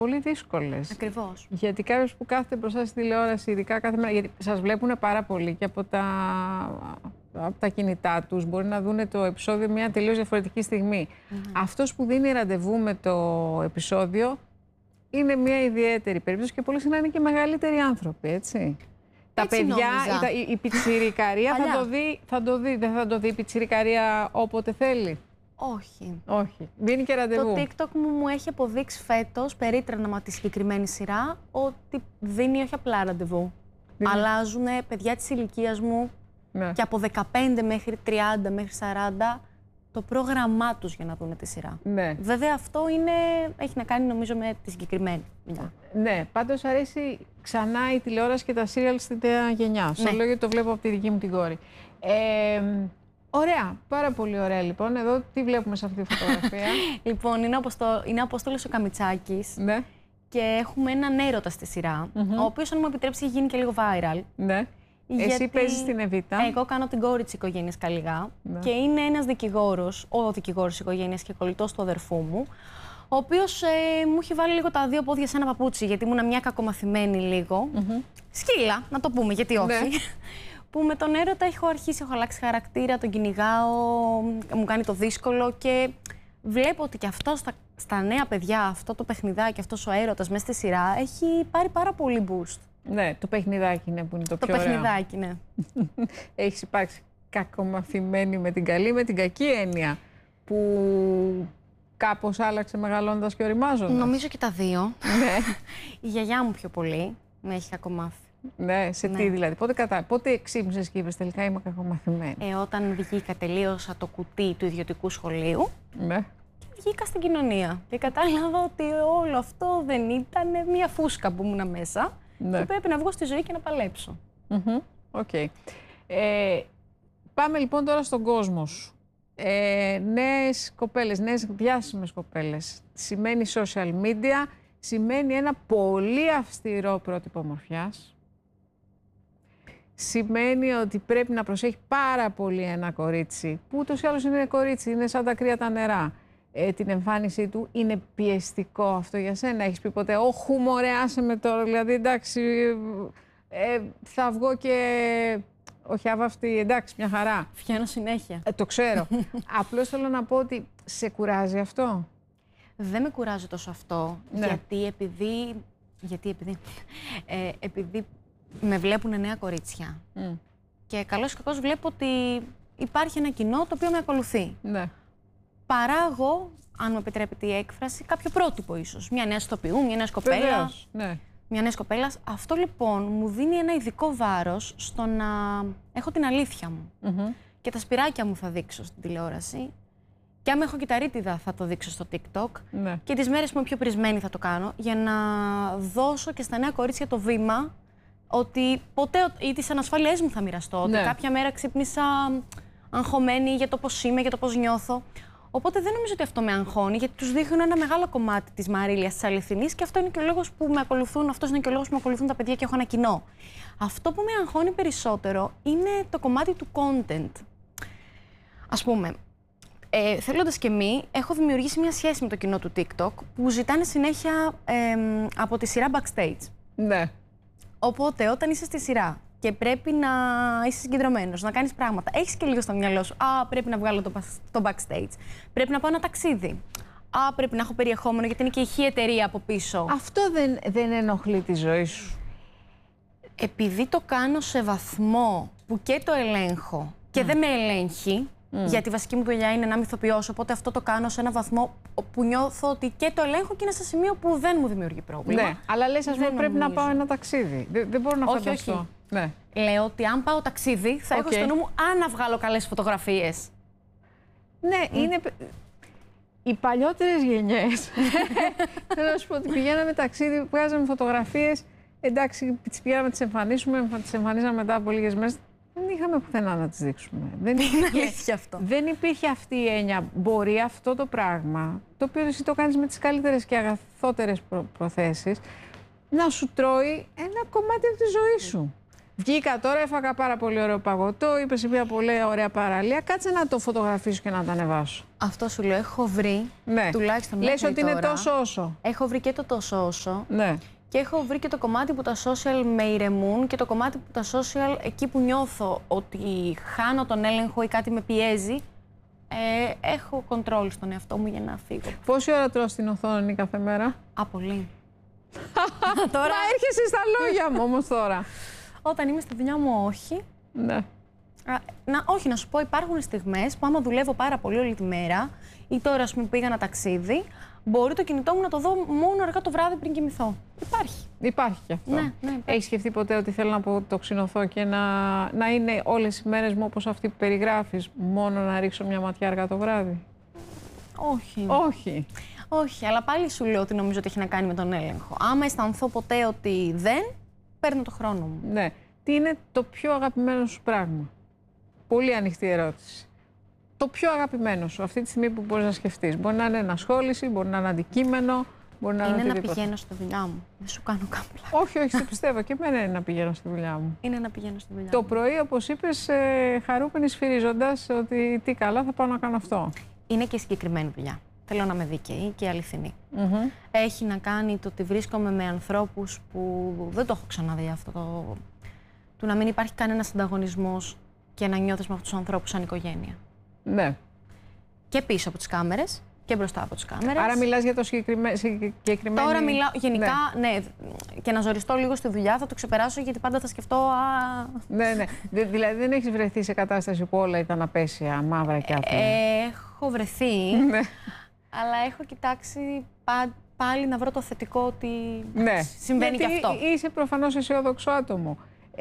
πολύ δύσκολες. Ακριβώς. Γιατί κάποιος που κάθεται μπροστά στη τηλεόραση, ειδικά κάθε μέρα, γιατί σας βλέπουν πάρα πολύ και από τα κινητά τους, μπορεί να δουν το επεισόδιο μια τελείως διαφορετική στιγμή. Αυτός που δίνει ραντεβού με το επεισόδιο είναι μια ιδιαίτερη περίπτωση και πολύ συχνά είναι και μεγαλύτεροι άνθρωποι, έτσι. Τα παιδιά, η πιτσιρικαρία θα το δει, δεν θα το δει η πιτσιρικαρία όποτε θέλει. Όχι. Όχι. Δίνει και ραντεβού. Το TikTok μου έχει αποδείξει φέτος, περίτρανα με τη συγκεκριμένη σειρά, ότι δίνει όχι απλά ραντεβού. Αλλάζουν παιδιά της ηλικίας μου και από 15 μέχρι 30 μέχρι 40 το πρόγραμμά τους για να δουν τη σειρά. Ναι. Βέβαια αυτό έχει να κάνει νομίζω με τη συγκεκριμένη δουλειά. Ναι, πάντως αρέσει ξανά η τηλεόραση και τα σύριαλ στην νέα γενιά. Σας λέω γιατί το βλέπω από τη δική μου την κόρη. Ωραία, πάρα πολύ ωραία λοιπόν. Εδώ τι βλέπουμε σε αυτή τη φωτογραφία. Λοιπόν, είναι ο Απόστολος ο Καμιτσάκης και έχουμε έναν έρωτα στη σειρά, ο οποίος αν μου επιτρέψει έχει γίνει και λίγο viral. Ναι. Εσύ παίζεις την Εβίτα. Εγώ κάνω την κόρη της οικογένειας Καλιγά και είναι ένας δικηγόρος, ο δικηγόρος της οικογένειας και κολλητός του αδερφού μου, ο οποίος μου έχει βάλει λίγο τα δύο πόδια σε ένα παπούτσι, γιατί ήμουν μια κακομαθημένη λίγο. Σκύλα, να το πούμε, γιατί όχι. Που με τον έρωτα έχω αλλάξει χαρακτήρα, τον κυνηγάω, μου κάνει το δύσκολο και βλέπω ότι και αυτό στα νέα παιδιά, αυτό το παιχνιδάκι, αυτός ο έρωτας μέσα στη σειρά έχει πάρει πάρα πολύ boost. Ναι, το παιχνιδάκι είναι που είναι το πιο ωραίο. Το παιχνιδάκι, ναι. Έχεις υπάρξει κακομαθημένη με την καλή, με την κακή έννοια, που κάπως άλλαξε μεγαλώντας και οριμάζοντας. Νομίζω και τα δύο. Ναι. Η γιαγιά μου πιο πολύ με έχει κακομάθει. Ναι, σε τι δηλαδή, πότε ξύπνησες και είπες τελικά είμαι κακομαθημένη? Όταν βγήκα, τελείωσα το κουτί του ιδιωτικού σχολείου. Ναι. Και βγήκα στην κοινωνία και κατάλαβα ότι όλο αυτό δεν ήταν μια φούσκα που ήμουνα μέσα. Ναι. Και πρέπει να βγω στη ζωή και να παλέψω. Οκ. Πάμε λοιπόν τώρα στον κόσμο σου. Νέες κοπέλες, νέες διάσημες κοπέλες. Σημαίνει social media, σημαίνει ένα πολύ αυστηρό πρότυπο ομορφιάς. Σημαίνει ότι πρέπει να προσέχει πάρα πολύ ένα κορίτσι, που ούτως ή άλλως είναι κορίτσι, είναι σαν τα κρύα τα νερά. Την εμφάνισή του. Είναι πιεστικό αυτό για σένα? Έχεις πει ποτέ «Όχου μωρέ, άσε με τώρα, δηλαδή εντάξει, θα βγω και όχι άβαυτη, εντάξει, μια χαρά». Βγαίνω συνέχεια. Το ξέρω. Απλώς θέλω να πω ότι σε κουράζει αυτό? Δεν με κουράζει τόσο αυτό, επειδή με βλέπουν νέα κορίτσια. Και καλώς ή κακώς βλέπω ότι υπάρχει ένα κοινό το οποίο με ακολουθεί. Ναι. Παράγω, αν μου επιτρέπετε η έκφραση, κάποιο πρότυπο ίσως. Μια νέα ηθοποιού, μια νέα κοπέλα. Βεβαίως, ναι. Μια νέα κοπέλα. Αυτό λοιπόν μου δίνει ένα ειδικό βάρος στο να έχω την αλήθεια μου. Και τα σπυράκια μου θα δείξω στην τηλεόραση. Και άμα έχω κυταρίτιδα θα το δείξω στο TikTok. Ναι. Και τις μέρες που είμαι πιο πρισμένη θα το κάνω, για να δώσω και στα νέα κορίτσια το βήμα ότι ποτέ ή τις ανασφάλειές μου θα μοιραστώ. Ότι κάποια μέρα ξύπνησα αγχωμένη για το πώς είμαι, για το πώς νιώθω. Οπότε δεν νομίζω ότι αυτό με αγχώνει, γιατί τους δείχνω ένα μεγάλο κομμάτι της Μαρίλιας της αληθινής και αυτό είναι και ο λόγος που με ακολουθούν, αυτός είναι και ο λόγος που με ακολουθούν τα παιδιά και έχω ένα κοινό. Αυτό που με αγχώνει περισσότερο είναι το κομμάτι του content. Ας πούμε, θέλοντας και μη, έχω δημιουργήσει μια σχέση με το κοινό του TikTok που ζητάνε συνέχεια από τη σειρά backstage. Ναι. Οπότε, όταν είσαι στη σειρά και πρέπει να είσαι συγκεντρωμένος, να κάνεις πράγματα, έχεις και λίγο στο μυαλό σου. Πρέπει να βγάλω το backstage. Πρέπει να πάω ένα ταξίδι. Πρέπει να έχω περιεχόμενο, γιατί είναι και ηχή εταιρεία από πίσω. Αυτό δεν ενοχλεί τη ζωή σου? Επειδή το κάνω σε βαθμό που και το ελέγχω και δεν με ελέγχει, γιατί η βασική μου δουλειά είναι να είμαι ηθοποιός, οπότε αυτό το κάνω σε ένα βαθμό που νιώθω ότι και το ελέγχω και είναι σε σημείο που δεν μου δημιουργεί πρόβλημα. Ναι, αλλά λες, ας πούμε, πρέπει να πάω ένα ταξίδι. Δεν μπορώ να φανταστώ. Όχι. Ναι. Λέω ότι αν πάω ταξίδι, θα έχω στο νου μου να βγάλω καλές φωτογραφίες. Ναι, είναι... Οι παλιότερες γενιές, θέλω να σου πω ότι πηγαίναμε ταξίδι, βγάζαμε φωτογραφίες, εντάξει, τις πήγαμε να τις εμφανίσουμε, τις εμφανίζαμε μετά από λίγες μέρες. Δεν είχαμε πουθενά να τις δείξουμε. Είναι αλήθεια αυτό. Δεν υπήρχε αυτή η έννοια. Μπορεί αυτό το πράγμα, το οποίο εσύ το κάνεις με τις καλύτερες και αγαθότερες προθέσεις, να σου τρώει ένα κομμάτι από τη ζωή σου. Βγήκα τώρα, έφαγα πάρα πολύ ωραίο παγωτό, είπες μια πολύ ωραία παραλία. Κάτσε να το φωτογραφίσω και να το ανεβάσω. Αυτό σου λέω, έχω βρει. Ναι. Τουλάχιστον λες ότι τώρα, είναι τόσο όσο. Έχω βρει και το τόσο όσο. Ναι. Και έχω βρει και το κομμάτι που τα social με ηρεμούν και το κομμάτι που τα social, εκεί που νιώθω ότι χάνω τον έλεγχο ή κάτι με πιέζει, έχω control στον εαυτό μου για να φύγω. Πόση ώρα τρως στην οθόνη κάθε μέρα? Πολύ. Τώρα έρχεσαι στα λόγια μου όμως τώρα. Όταν είμαι στη δουλειά μου, όχι. Ναι. Όχι, να σου πω, υπάρχουν στιγμές που άμα δουλεύω πάρα πολύ όλη τη μέρα ή τώρα, ας πούμε, πήγα ένα ταξίδι, μπορεί το κινητό μου να το δω μόνο αργά το βράδυ πριν κοιμηθώ. Υπάρχει. Υπάρχει και αυτό. Ναι, Έχεις σκεφτεί ποτέ ότι θέλω να αποτοξινωθώ και να είναι όλες οι μέρες μου όπως αυτή που περιγράφεις, μόνο να ρίξω μια ματιά αργά το βράδυ? Όχι. Όχι. Όχι, αλλά πάλι σου λέω ότι νομίζω ότι έχει να κάνει με τον έλεγχο. Άμα αισθανθώ ποτέ ότι δεν, παίρνω το χρόνο μου. Ναι. Τι είναι το πιο αγαπημένο σου πράγμα? Πολύ ανοιχτή ερώτηση. Το πιο αγαπημένο σου αυτή τη στιγμή που μπορείς να σκεφτείς. Μπορεί να είναι ενασχόληση, μπορεί να είναι αντικείμενο, μπορεί να είναι να πηγαίνω στη δουλειά μου. Δεν σου κάνω κάμπλα. Όχι, όχι, σε πιστεύω. Και εμένα είναι να πηγαίνω στη δουλειά μου. Είναι να πηγαίνω στη δουλειά το μου. πρωί, όπως είπες, χαρούμενη σφυρίζοντας ότι τι καλά θα πάω να κάνω αυτό. Είναι και συγκεκριμένη δουλειά. Θέλω να είμαι δίκαιη και αληθινή. Έχει να κάνει το ότι βρίσκομαι με ανθρώπους που δεν το έχω ξαναδεί αυτό του να μην υπάρχει κανένας ανταγωνισμός και να νιώθεις με αυτούς τους ανθρώπους σαν οικογένεια. Ναι. Και πίσω από τις κάμερες και μπροστά από τις κάμερες. Άρα μιλάς για το συγκεκριμένο. Τώρα μιλάω γενικά, ναι, και να ζοριστώ λίγο στη δουλειά θα το ξεπεράσω γιατί πάντα θα σκεφτώ. Ναι. Δηλαδή δεν έχεις βρεθεί σε κατάσταση που όλα ήταν απέσια, μαύρα και άθλια? Έχω βρεθεί, αλλά έχω κοιτάξει πάλι να βρω το θετικό ότι συμβαίνει και αυτό. Είσαι προφανώς αισιόδοξο άτομο.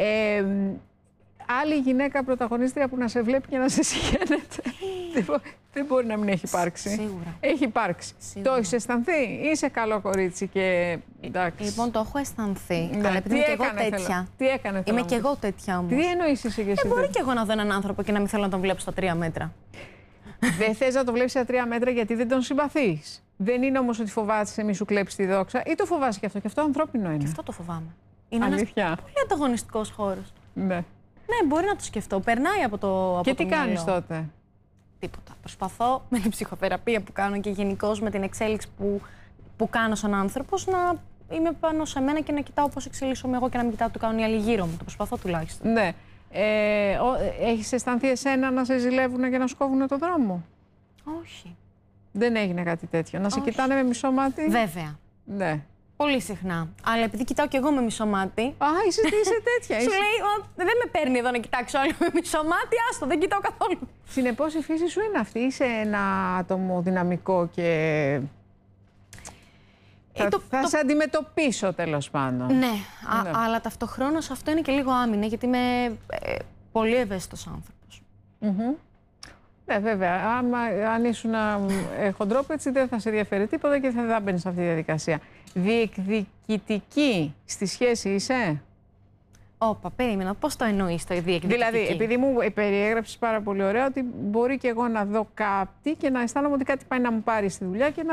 Άλλη γυναίκα πρωταγωνίστρια που να σε βλέπει και να σε συγχαίνεται. Δεν μπορεί να μην έχει υπάρξει. Σίγουρα. Έχει υπάρξει. Σίγουρα. Το έχεις αισθανθεί? Είσαι καλό κορίτσι και εντάξει. Λοιπόν, το έχω αισθανθεί. Αλλά επειδή είμαι και εγώ τέτοια. Τι έκανε? Είμαι και εγώ τέτοια όμως. Τι εννοείς είσαι και εσύ? Μπορεί και εγώ να δω έναν άνθρωπο και να μην θέλω να τον βλέπω στα 3 μέτρα. Δεν θες να τον βλέπεις στα 3 μέτρα γιατί δεν τον συμπαθείς. Δεν είναι όμως ότι φοβάσαι μη σου κλέψει τη δόξα, ή το φοβάσαι και αυτό? Και αυτό ανθρώπινο είναι. Και αυτό το φοβάμαι. Είναι αλήθεια? Ένας πολύ ανταγωνιστικός χώρος. Ναι. Ναι, μπορεί να το σκεφτώ. Περνάει από το. Και τι κάνεις τότε? Τίποτα. Προσπαθώ με την ψυχοθεραπεία που κάνω και γενικώς με την εξέλιξη που κάνω σαν άνθρωπος να είμαι πάνω σε μένα και να κοιτάω πώς εξελίσσομαι εγώ και να μην κοιτάω τι κάνουν οι άλλοι γύρω μου. Το προσπαθώ τουλάχιστον. Ναι. Έχεις αισθανθεί εσένα να σε ζηλεύουν και να σκόβουν το δρόμο? Όχι. Δεν έγινε κάτι τέτοιο? Να σε κοιτάνε με μισό μάτι? Βέβαια. Ναι. Πολύ συχνά. Αλλά επειδή κοιτάω κι εγώ με μισό μάτι. Είσαι τέτοια. Σου λέει, δεν με παίρνει εδώ να κοιτάξω άλλο με μισό μάτι, άστο, δεν κοιτάω καθόλου. Συνεπώς η φύση σου είναι αυτή. Είσαι ένα άτομο δυναμικό και. Θα σε αντιμετωπίσω τέλος πάντων. Ναι, αλλά ταυτοχρόνως αυτό είναι και λίγο άμυνα, γιατί είμαι πολύ ευαίσθητος άνθρωπος. Ναι, βέβαια. Αν ήσουν χοντρόπετσι, δεν θα σε ενδιαφέρει τίποτα και δεν θα μπαίνεις σε αυτή τη διαδικασία. Διεκδικητική στη σχέση είσαι? Όπα, περίμενα. Πώς το εννοείς το διεκδικητική? Δηλαδή, επειδή μου περιέγραψες πάρα πολύ ωραία ότι μπορεί και εγώ να δω κάτι και να αισθάνομαι ότι κάτι πάει να μου πάρει στη δουλειά και να.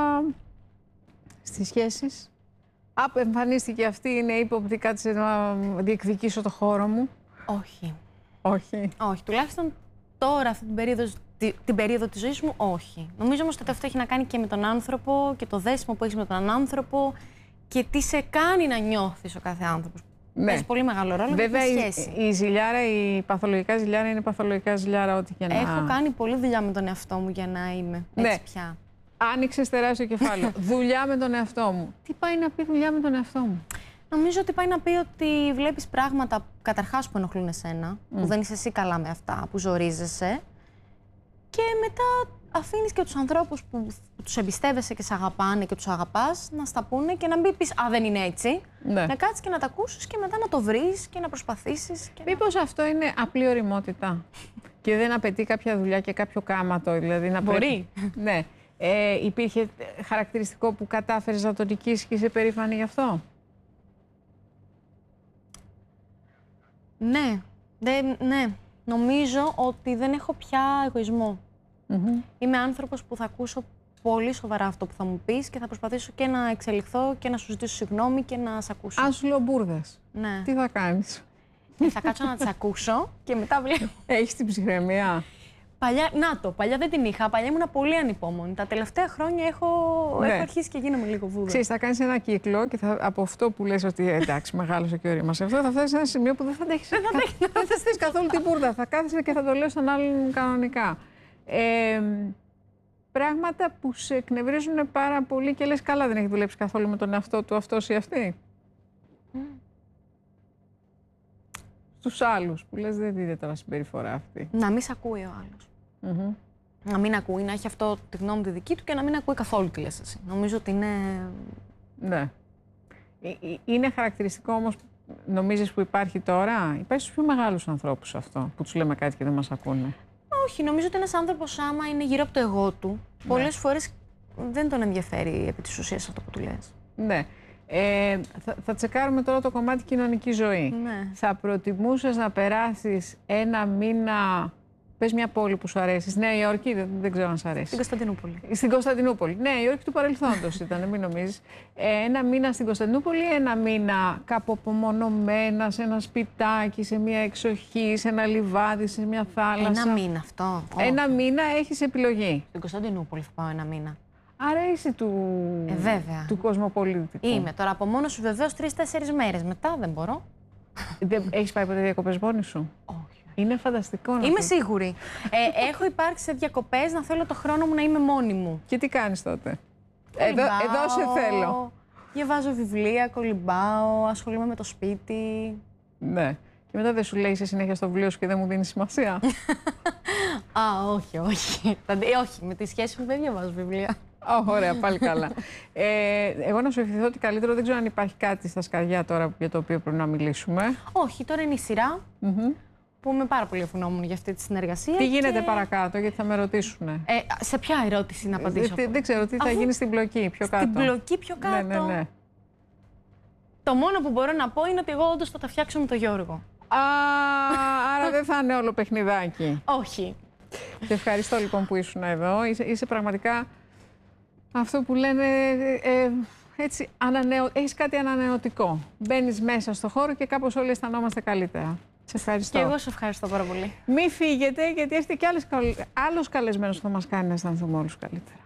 Στις σχέσεις. Εμφανίστηκε αυτή, είναι ύποπτη, κάτσε να διεκδικήσω το χώρο μου. Όχι. Όχι. Όχι. Τουλάχιστον τώρα, αυτή την περίοδο της ζωής μου, όχι. Νομίζω όμως ότι αυτό έχει να κάνει και με τον άνθρωπο και το δέσιμο που έχεις με τον άνθρωπο και τι σε κάνει να νιώθεις ο κάθε άνθρωπος. Ναι. Παίζει πολύ μεγάλο ρόλο. Βέβαια, η ζηλιάρα, η παθολογικά ζηλιάρα είναι παθολογικά ζηλιάρα, ό,τι και να. Έχω κάνει πολύ δουλειά με τον εαυτό μου για να είμαι έτσι πια. Άνοιξες τεράστιο κεφάλαιο. Δουλειά με τον εαυτό μου. Τι πάει να πει δουλειά με τον εαυτό μου? Νομίζω ότι πάει να πει ότι βλέπεις πράγματα καταρχάς που ενοχλούν εσένα, που δεν είσαι εσύ καλά με αυτά, που ζορίζεσαι. Και μετά αφήνεις και τους ανθρώπους που τους εμπιστεύεσαι και σε αγαπάνε και τους αγαπάς να στα πούνε και να μην πεις «Α, δεν είναι έτσι». Ναι. Να κάτσεις και να τα ακούσεις και μετά να το βρεις και να προσπαθήσεις. Μήπως αυτό είναι απλή ωριμότητα και δεν απαιτεί κάποια δουλειά και κάποιο κάματο, δηλαδή να μπορεί. Ναι. Υπήρχε χαρακτηριστικό που κατάφερες να το νικήσεις και είσαι περήφανη γι' αυτό? Ναι. Ναι. Νομίζω ότι δεν έχω πια εγωισμό. Είμαι άνθρωπος που θα ακούσω πολύ σοβαρά αυτό που θα μου πεις και θα προσπαθήσω και να εξελιχθώ και να σου ζητήσω συγγνώμη και να σε ακούσω. Αν σου λέω μπουρδες, ναι. τι θα κάνεις? Θα κάτσω να τις ακούσω και μετά βλέπω. Έχεις την ψυχραιμία? Παλιά, παλιά δεν την είχα. Παλιά ήμουν πολύ ανυπόμονη. Τα τελευταία χρόνια έχω αρχίσει και γίνομαι λίγο βούδα. Ξέρεις, θα κάνεις ένα κύκλο και από αυτό που λες ότι εντάξει, μεγάλωσε και ορίμασε αυτό, θα φτάσεις σε ένα σημείο που δεν θα αντέχεις. Δεν θα στήσεις καθόλου την μπουρδα. Θα κάθεσαι και θα το λέω στον άλλον κανονικά. Πράγματα που σε εκνευρίζουν πάρα πολύ και λες καλά, δεν έχει δουλέψει καθόλου με τον εαυτό του αυτός ή αυτή. Στους άλλους που λες δεν δείτε τώρα συμπεριφορά αυτή. Να μην σ' ακούει ο άλλος. Να μην ακούει, να έχει αυτό τη γνώμη τη δική του και να μην ακούει καθόλου τι λες εσύ. Νομίζω ότι είναι... Ναι. Είναι χαρακτηριστικό όμως, νομίζεις, που υπάρχει τώρα? Υπάρχει στους πιο μεγάλους ανθρώπους αυτό, που τους λέμε κάτι και δεν μας ακούνε. Όχι, νομίζω ότι ένας άνθρωπος άμα είναι γύρω από το εγώ του, πολλές φορές δεν τον ενδιαφέρει επί της ουσίας αυτό που του λες. Ναι. Θα τσεκάρουμε τώρα το κομμάτι κοινωνική ζωή. Ναι. Θα προτιμούσες να περάσεις ένα μήνα... Πες μια πόλη που σου αρέσει. Στη Νέα Υόρκη, δεν ξέρω αν σου αρέσει. Στην Κωνσταντινούπολη. Στην Κωνσταντινούπολη. Ναι, η Υόρκη του παρελθόντος ήταν, μην νομίζεις. Ένα μήνα στην Κωνσταντινούπολη, ένα μήνα κάπου απομονωμένα, σε ένα σπιτάκι, σε μια εξοχή, σε ένα λιβάδι, σε μια θάλασσα. Ένα μήνα αυτό. Ένα μήνα έχεις επιλογή. Στην Κωνσταντινούπολη θα πάω ένα μήνα. Άρα είσαι του κοσμοπολιτικού. Είμαι. Τώρα από μόνο σου βεβαίως 3-4 μέρες. Μετά δεν μπορώ. Έχεις πάει ποτέ διακοπές μόνη σου? Όχι. Είναι φανταστικό να Είμαι σίγουρη. Έχω υπάρξει σε διακοπές να θέλω το χρόνο μου να είμαι μόνη μου. Και τι κάνεις τότε? Εδώ σε θέλω. Διαβάζω βιβλία, κολυμπάω, ασχολούμαι με το σπίτι. Ναι. Και μετά δεν σου λέει σε συνέχεια στο βιβλίο σου και δεν μου δίνει σημασία? Όχι. Όχι, με τη σχέση μου δεν διαβάζω βιβλία. Ωραία, πάλι καλά. Εγώ να σου ευχηθώ ότι καλύτερο, δεν ξέρω αν υπάρχει κάτι στα σκαριά τώρα για το οποίο πρέπει να μιλήσουμε. Όχι, τώρα είναι η σειρά. Που είμαι πάρα πολύ ευγνώμων για αυτή τη συνεργασία. Τι γίνεται παρακάτω, γιατί θα με ρωτήσουν. Σε ποια ερώτηση να απαντήσω? Δεν ξέρω, τι θα γίνει στην πλοκή πιο κάτω. Στην πλοκή πιο κάτω. Ναι. Το μόνο που μπορώ να πω είναι ότι εγώ όντως θα τα φτιάξω με τον Γιώργο. Άρα δεν θα είναι όλο παιχνιδάκι. Όχι. Σε ευχαριστώ λοιπόν που ήσουν εδώ. Είσαι πραγματικά αυτό που λένε έτσι, έχεις κάτι ανανεωτικό. Μπαίνεις μέσα στο χώρο και κάπως όλοι αισθανόμαστε καλύτερα. Σε ευχαριστώ. Και εγώ σε ευχαριστώ πάρα πολύ. Μην φύγετε, γιατί έρχεται και άλλος καλεσμένος που θα μας κάνει να αισθανθούμε όλους καλύτερα.